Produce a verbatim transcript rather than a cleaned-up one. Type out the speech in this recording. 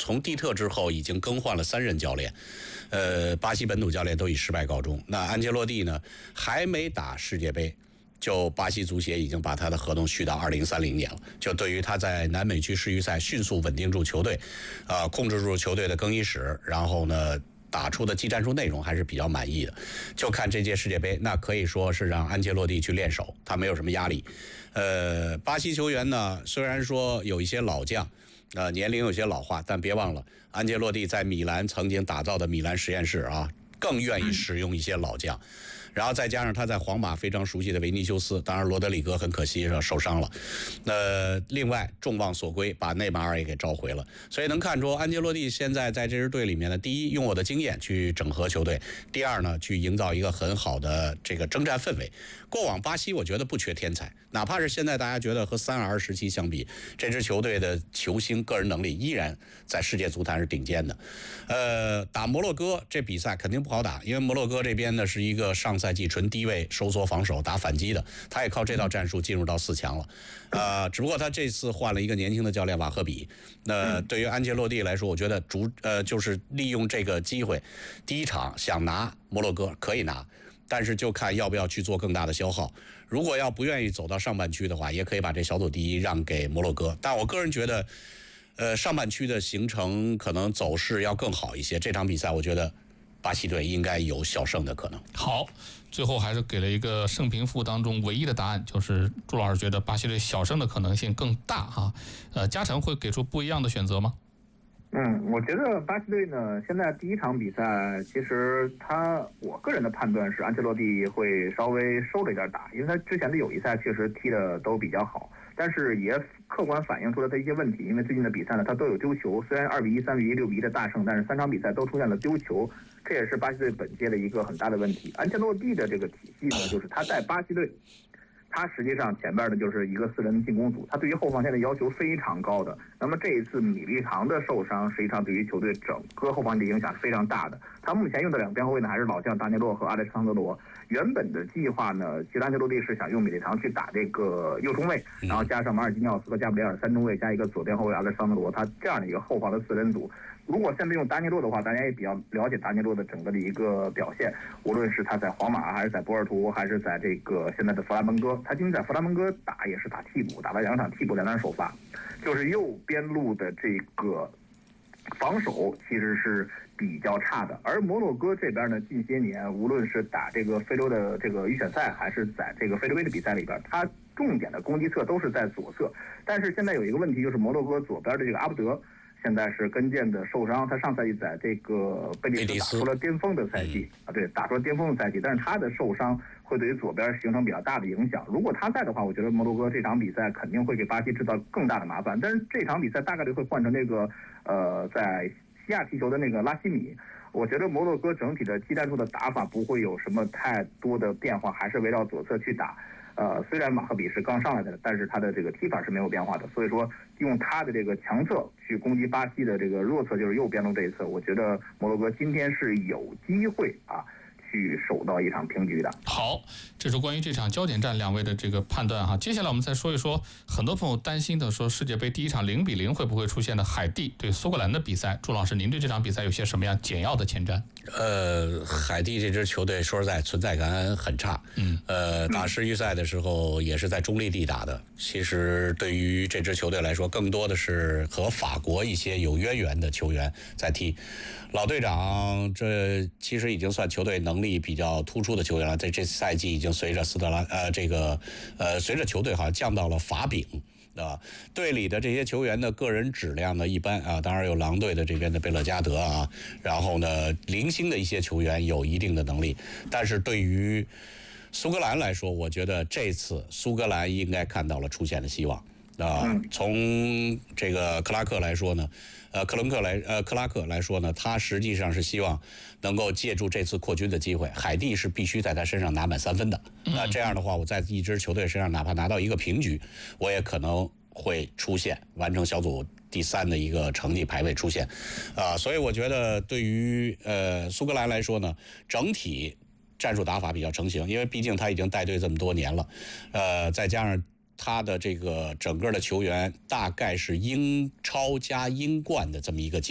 从蒂特之后已经更换了三任教练，呃，巴西本土教练都以失败告终。那安切洛蒂呢，还没打世界杯，就巴西足协已经把他的合同续到二零三零年了。就对于他在南美区世预赛迅速稳定住球队，啊、呃，控制住球队的更衣室，然后呢，打出的技战术内容还是比较满意的。就看这届世界杯，那可以说是让安切洛蒂去练手，他没有什么压力。呃，巴西球员呢，虽然说有一些老将。呃，年龄有些老化，但别忘了，安切洛蒂在米兰曾经打造的米兰实验室啊，更愿意使用一些老将。然后再加上他在皇马非常熟悉的维尼修斯，当然罗德里戈很可惜是受伤了。呃，另外众望所归，把内马尔也给召回了，所以能看出安切洛蒂现在在这支队里面呢，第一用我的经验去整合球队，第二呢去营造一个很好的这个征战氛围。过往巴西我觉得不缺天才，哪怕是现在大家觉得和三 R 时期相比，这支球队的球星个人能力依然在世界足坛是顶尖的。呃，打摩洛哥这比赛肯定不好打，因为摩洛哥这边呢是一个上赛季纯低位收缩防守打反击的，他也靠这套战术进入到四强了。呃，只不过他这次换了一个年轻的教练瓦赫比。那对于安切洛蒂来说，我觉得主呃就是利用这个机会，第一场想拿摩洛哥可以拿，但是就看要不要去做更大的消耗。如果要不愿意走到上半区的话，也可以把这小组第一让给摩洛哥。但我个人觉得，呃，上半区的行程可能走势要更好一些。这场比赛，我觉得巴西队应该有小胜的可能。 好，最后还是给了一个胜平负当中唯一的答案，就是朱老师觉得巴西队小胜的可能性更大哈。呃，嘉诚会给出不一样的选择吗？ 嗯，我觉得巴西队呢，现在第一场比赛，其实他，我个人的判断是安切洛蒂会稍微收着一点打，因为他之前的友谊赛确实踢的都比较好，但是也客观反映出了他一些问题，因为最近的比赛呢，他都有丢球，虽然二比一、三比一、六比一的大胜，但是三场比赛都出现了丢球，这也是巴西队本届的一个很大的问题。安切洛蒂的这个体系呢，就是他在巴西队。他实际上前面的就是一个四人进攻组，他对于后防线的要求非常高的。那么这一次米利唐的受伤，实际上对于球队整个后防线的影响是非常大的。他目前用的两边后卫呢，还是老将达尼洛和阿列桑德罗。原本的计划呢，其实安切洛蒂是想用米利唐去打这个右中卫，然后加上马尔基尼奥斯和加布里尔三中卫，加一个左边后卫阿列桑德罗，他这样的一个后防的四人组。如果现在用达尼洛的话，大家也比较了解达尼洛的整个的一个表现，无论是他在皇马，还是在波尔图，还是在这个现在的弗拉门戈，他今天在弗拉门戈打也是打替补，打了两场替补，两场首发，就是右边路的这个防守其实是比较差的。而摩洛哥这边呢，近些年无论是打这个非洲的这个预选赛，还是在这个非洲杯的比赛里边，他重点的攻击侧都是在左侧。但是现在有一个问题，就是摩洛哥左边的这个阿布德现在是跟腱的受伤，他上赛季在这个贝蒂斯打出了巅峰的赛季啊，对，打出了巅峰的赛季，但是他的受伤会对于左边形成比较大的影响。如果他在的话，我觉得摩洛哥这场比赛肯定会给巴西制造更大的麻烦。但是这场比赛大概率会换成那个呃在西亚踢球的那个拉希米。我觉得摩洛哥整体的技战术的打法不会有什么太多的变化，还是围绕左侧去打。呃，虽然马赫比是刚上来的，但是他的这个踢法是没有变化的，所以说用他的这个强侧去攻击巴西的这个弱侧，就是右边路这一侧，我觉得摩洛哥今天是有机会啊去守到一场平局的。 好，这是关于这场焦点战两位的这个判断哈。接下来我们再说一说，很多朋友担心的说世界杯第一场零比零会不会出现的海地对苏格兰的比赛？朱老师，您对这场比赛有些什么样简要的前瞻？ 呃，海地这支球队说实在存在感很差，嗯，呃，打世预赛的时候也是在中立地打的。其实对于这支球队来说，更多的是和法国一些有渊源的球员在踢。老队长这其实已经算球队能力比较突出的球员了，在这赛季已经随着斯特拉呃这个呃随着球队好像降到了法丙。啊，队里的这些球员的个人质量呢一般啊，当然有狼队的这边的贝勒加德啊，然后呢零星的一些球员有一定的能力，但是对于苏格兰来说，我觉得这次苏格兰应该看到了出现的希望啊。从这个克拉克来说呢，呃，克伦克来呃克拉克来说呢，他实际上是希望能够借助这次扩军的机会，海地是必须在他身上拿满三分的。那这样的话，我在一支球队身上哪怕拿到一个平局，我也可能会出现完成小组第三的一个成绩排位出现，啊，所以我觉得对于呃苏格兰来说呢，整体战术打法比较成型，因为毕竟他已经带队这么多年了，呃，再加上他的这个整个的球员大概是英超加英冠的这么一个